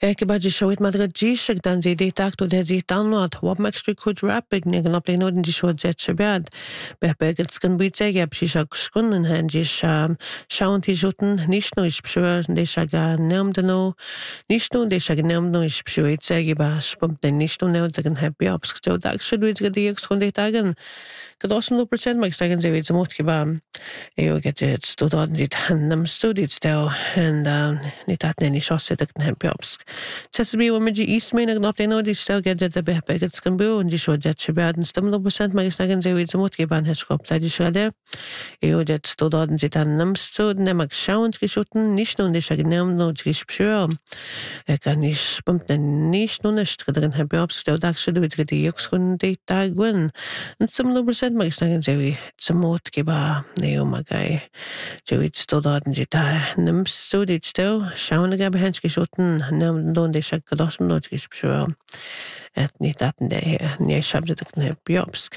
Ekibadji showit madradjishek dan zidi takto de zitanot wab maxtri kuj rapid negen op lenodin di shod jet shabad bebegels kan buitseg ab shisha skunnen hanjish shaunti juten nicht nur ich pshur de shaga nemdeno nicht nur de shaga nemdeno ich pshur itseg ba spump den nicht nur nemdegen happy ups so dag should we get the ex konde tagen gedossen 100% mag sagen ze wit zum mot geba eu get it stod on dit hanem studied still and nit at neni shosse de happy ups Tessby wamaji Eastmain ag nop deno di still get the bebegels kan bu und di shod jet shabad and stum 100% mag sagen ze wit zum mot geba het skop da di shade eu jet stod on dit hanem stud nemak shaunt geschuten nicht nur de shaga nemdeno ich pshur kan nicht spump den nicht nur nicht drin happy ups so dag should we get the ex konde tagen and stum 100% mag sagen ze zum mot geba neo magai Joit stod on dit hanem stud dit still schauen gab hench geschuten don de shak gadosm no ich pshur et nit at de ne shabde de biopsk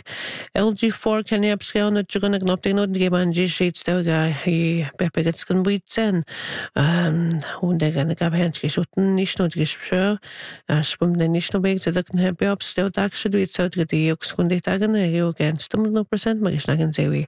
LG4 kan je upscale no jugana gnop de no de ban g sheet still guy he bepegets kan buitsen und de gan gab hench geschuten nicht no ich pshur spum de nicht no weg de kan biopsk still dag should we so de yoks kun de tagen eu against 100% mag ich sagen zewi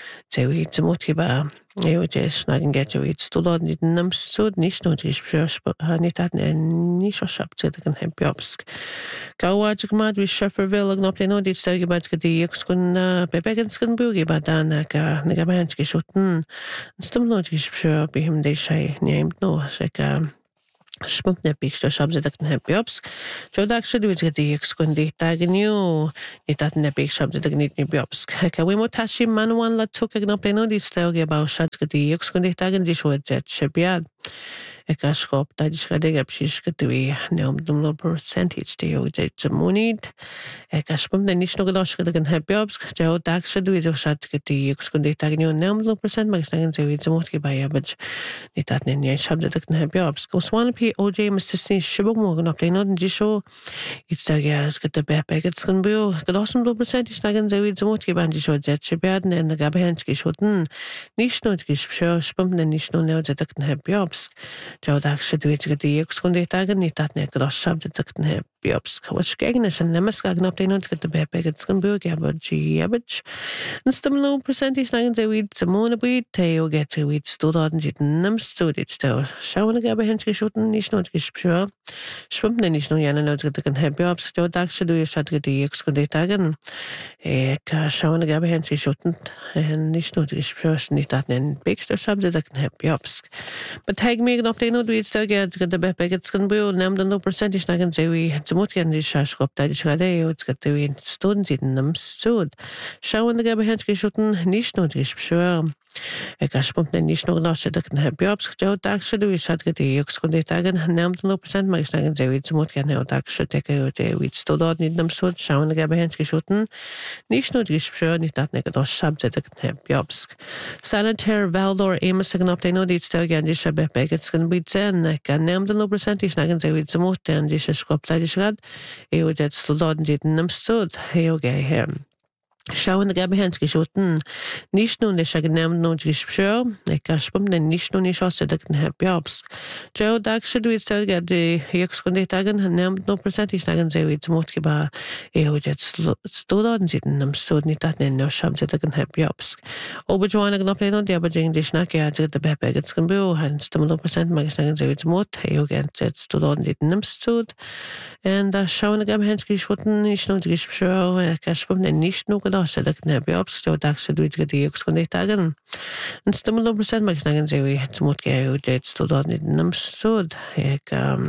zum mot geba eu jes nagen get you it's stod on den nams so nicht nur ich nicht hat nicht so schabt zu den Hempjobsk Gauwaj gemacht wie Schefferville gnop den und jetzt gebat die ex kun bebegens kun bugi badana ka negabanch geschuten stum nur ich bei ihm de schei nimmt no seka Spump ne picture shabze dat ne biobs. Jo dag should we get the exkundi tagnu. It dat ne picture shabze dat nit ni biobs. Ka we motashi manwan la tuk gnop no di stel ge ba shat get the exkundi tagen di shod jet shabiad. Eka skop da di shade gab shish get we ne dum percentage de yo jet zamunid. Eka spump ne nicht no gedosh get gen biobs. Jo dag should we shat get the exkundi tagnu ne 100% mag sagen ze we zamot ge ba ja but nit dat ne ni shabze dat ne biobs. Go swan OJ Mr. Sni Shibogmorgen op den Norden Jisho. It's the gas get the bepegets can be gedossen 100% ich nagen ze wit zamot geban die scho jet shabden in der gabenski schoten nicht nur geschschör spumpen nicht nur ne ze dakten hab jobs. Jo dag should we get the ex kunde tagen nit dat ne gedos shabde dakten hab jobs. Was gegen es nemes gagen op den und get the bepegets can be aber gebich. Und stum 100% ich nagen ze wit zamona bit teo get to wit stod on dit nems so dit stel. Schauen gabenski schoten nicht nur geschpür schwimmt nicht nur jene Leute den happy ups jo dag should du shat die ex kunde tagen ka schauen gabe hen sich schoten nicht nur geschpür nicht dat nen bigster shabde den happy ups but tag mir noch den und wir still get the bepegets can be nem den 100% ich nagen zewi zum gern die schop da die schade jetzt get die stunden sind nem stud schauen gabe hen sich schoten nicht nur geschpür spump nicht nur noch den happy ups jo dag should du shat die ex kunde tagen nem 100% mag ich sagen zewi zum gern ne dag should de wit stod dort nit nem stud schauen gabe hen sich schoten nicht nur geschpür nicht dat ne gedos shabde den happy ups Sanitär Valdor Amos again up they know it's still again just a bit big it's going to be 10 kan nem den 100% ich nagen ze wit zum den dis skop da dis rad eu det stod dort nit nem stud heu ge hem Schauen der gabe hens geschoten nicht nur der genommen no geschpür ka spum den nicht nur nicht aus der hab jobs jo dag should we still get the ex kunde tagen nem 100% ich sagen ze wit zum geba eu jetzt stod dort sitzen am stud nit dat no shab ze der hab jobs ober joiner gnop no der aber jing dis nak ja der bebe gets kan bu hans 100% mag ich sagen ze wit zum eu get jetzt stod dort sitzen am stud and schauen der gabe hens geschoten nicht nur geschpür ka spum den nicht nur das der biobs so dag should we get the ex kunde tagen and stum 100% mag ich sagen ze zum ge det stod dort nit nem stud ek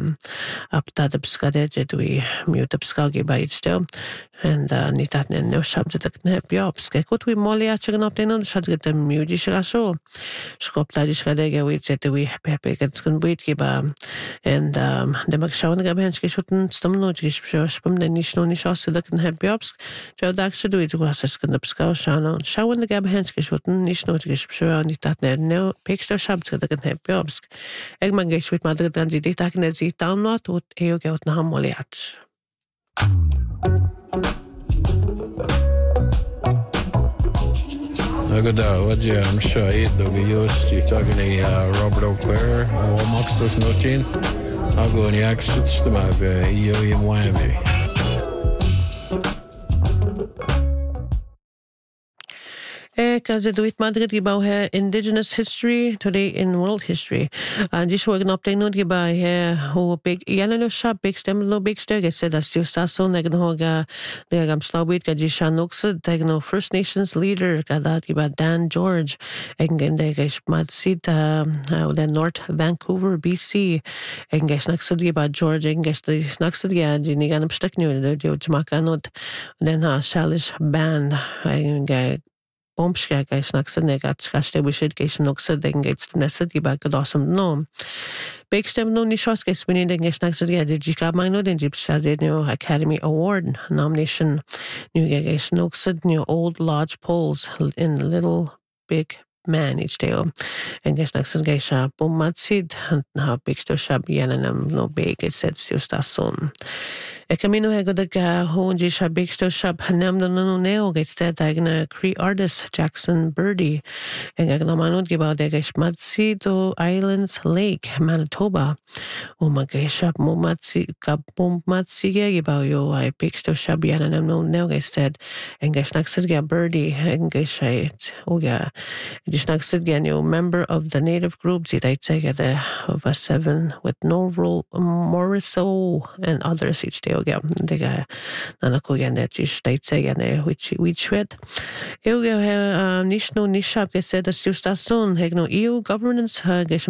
up da de skade jet we mute up skage by it still and nit dat no shabde der biobs ke kot we moli a chicken up den und shad get the mudi so skop da dis skade ge we jet we pepe gets kun bit geba and de mag schauen ge hens geschuten stum no spum den nicht nur nicht aus der biobs jo dag should we was es kan schauen der gabe hens geschuten nicht nur geschpür nicht dat no picture shabde der biobs eg man ge schwit mal dann die tag net sie down not und eu ge na moliat Agada, wadja, I'm sure I do be used to talking to Robert O'Clair, Max does nothing. Agony access mag io in Miami. Duit Madrid giba he Indigenous History today in World History. And just working up they know giba he ho big yellow shop big stem no big steg said that still so neg no ga de gam slawit ga jisha noxa tegno First Nations leader ga that giba Dan George engen de gesh mad sit the North Vancouver BC engesh naxad giba George engesh de naxad ga jini ganam stak nu de jmakanot den ha shalish band engen Bombske geis naxad negat skaste wishid geis noxa den gates nesad giba gadosam no. Bekstem no nishos geis winning den geis naxad ga de jika mino den jib shazed new Academy Award nomination new geis noxad new Old Lodge Poles in Little Big Man each day. En geis naxad geisha bommatsid ha beksto shab yananam no big it said still Camino hegodag honji shabik sto shab hanem no neo gets dead agna Cree artist Jackson Birdie and agnamanod giba de Matsi Islands Lake Manitoba Umagesha Mumatsi Kapummatsi giba yo I pixto shabian and no neo gets dead and gesnaxid Birdie and geshait oga disnaxid ganyo member of the native group zidait the of a 7 with Norval Morriso and others each day. Det nana kogen det just steitsegane which wet. Nishno nishap get said that station hegno EU governance gesham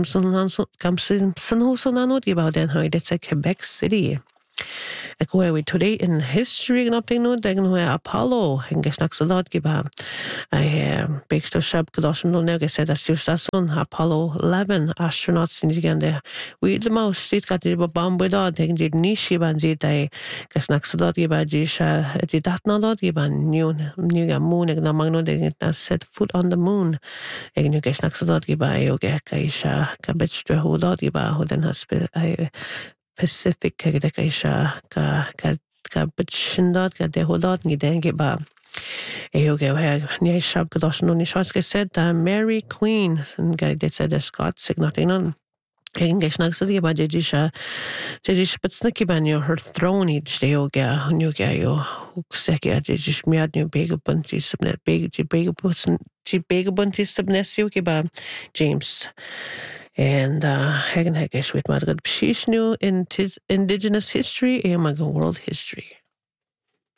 sanhosananot about den how it's a Quebec City. We today in history and update no degen hoe Apollo en gesnaxalot giba I bigsto shab godosum no nege said that station Apollo 11 astronauts in the we the mouse sit got the bomb with all degen did nishi ban did I gesnaxalot giba jisha did that not giba new moon and namagno degen set foot on the moon egen gesnaxalot giba yoga kaisha kabetstra hodot giba hoden has Pacific Kadekasha Kabachindot Gadehodot Nidenge Ba. Eoge Nia Shab Gadoshno Nishoska said Mary Queen and guy that said the Scott signating on. English nagsadi ba jejisha but snicky ban her throne each day oga nuga yo ukseki jejish miad new big bunty subnet big bunty subnesio ba James and Hagen Hagesh with Madrid Pshishnu in Indigenous history and World history.